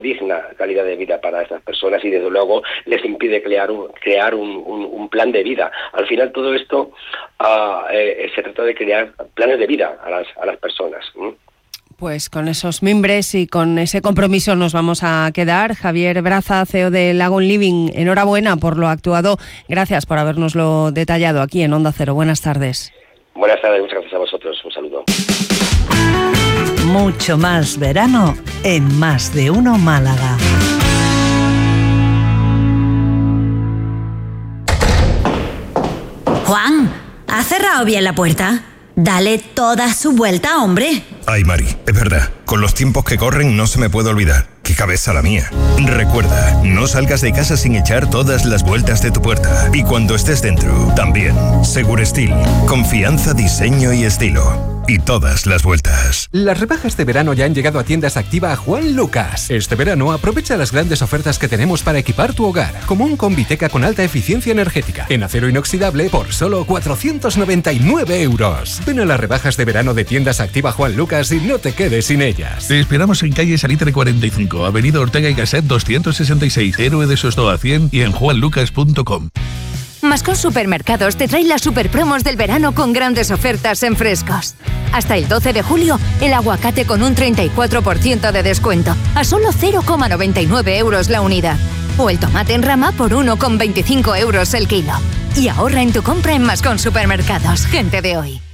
digna calidad de vida para estas personas y desde luego les impide crear un plan de vida. Al final todo esto se trata de crear planes de vida a las personas. Pues con esos mimbres y con ese compromiso nos vamos a quedar. Javier Braza, CEO de Lagoon Living, enhorabuena por lo actuado. Gracias por habérnoslo detallado aquí en Onda Cero. Buenas tardes. Buenas tardes, muchas gracias a vosotros. Un saludo. Mucho más verano en Más de Uno Málaga. Juan, ¿has cerrado bien la puerta? Dale toda su vuelta, hombre. Ay, Mari, es verdad. Con los tiempos que corren no se me puede olvidar. ¡Qué cabeza la mía! Recuerda, no salgas de casa sin echar todas las vueltas de tu puerta. Y cuando estés dentro, también. Segurestil. Confianza, diseño y estilo. Y todas las vueltas. Las rebajas de verano ya han llegado a Tiendas Activa Juan Lucas. Este verano aprovecha las grandes ofertas que tenemos para equipar tu hogar. Como un Combiteca con alta eficiencia energética, en acero inoxidable por solo 499 euros. Ven a las rebajas de verano de Tiendas Activa Juan Lucas y no te quedes sin ellas. Te esperamos en calle Salitre 45, avenida Ortega y Gasset 266, Héroe de Sostoa 100 y en juanlucas.com. Mascón Supermercados te trae las superpromos del verano con grandes ofertas en frescos. Hasta el 12 de julio, el aguacate con un 34% de descuento, a solo 0,99 euros la unidad. O el tomate en rama por 1,25 euros el kilo. Y ahorra en tu compra en Mascón Supermercados, gente de hoy.